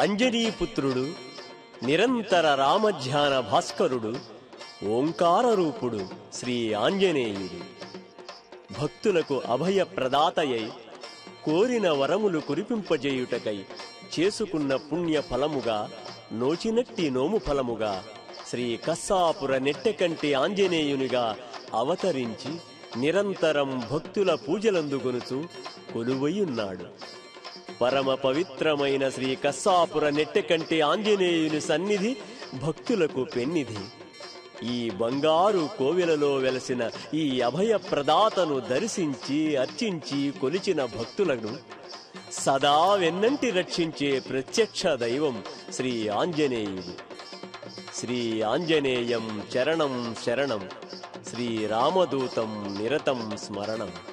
అంజనీపుత్రుడు, నిరంతర రామధ్యాన భాస్కరుడు, ఓంకార రూపుడు శ్రీ ఆంజనేయుడు. భక్తులకు అభయ ప్రదాతయై కోరిన వరములు కురిపింపజేయుటకై చేసుకున్న పుణ్య ఫలముగా, నోచినట్టి నోము ఫలముగా శ్రీ కస్సాపుర నెట్టెకంటి ఆంజనేయునిగా అవతరించి నిరంతరం భక్తుల పూజలందుగొనుచు కొలువైయున్నాడు. పరమ పవిత్రమైన శ్రీ కస్సాపుర నెట్టెకంటి ఆంజనేయుని సన్నిధి భక్తులకు పెన్నిధి. ఈ బంగారు కోవెలలో వెలసిన ఈ అభయ ప్రదాతను దర్శించి అర్చించి కొలిచిన భక్తులను సదా వెన్నంటి రక్షించే ప్రత్యక్ష దైవం శ్రీ ఆంజనేయుడు. శ్రీ ఆంజనేయం చరణం శరణం, శ్రీ రామదూతం నిరతం స్మరణం.